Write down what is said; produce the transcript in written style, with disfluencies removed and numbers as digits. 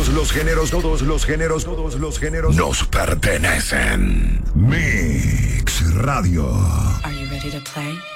todos los géneros nos pertenecen. Mix Radio. Are you ready to play?